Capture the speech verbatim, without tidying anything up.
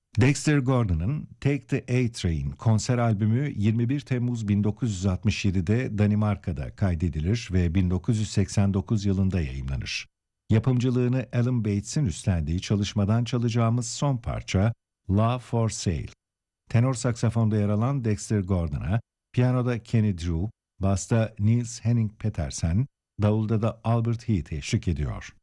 Dexter Gordon'ın Take the A-Train konser albümü yirmi bir Temmuz bin dokuz yüz altmış yedide Danimarka'da kaydedilir ve bin dokuz yüz seksen dokuz yılında yayımlanır. Yapımcılığını Alan Bates'in üstlendiği çalışmadan çalacağımız son parça Love for Sale. Tenor saksafonda yer alan Dexter Gordon'a, piyanoda Kenny Drew, basta Niels Henning Petersen, davulda da Albert Heath eşlik ediyor.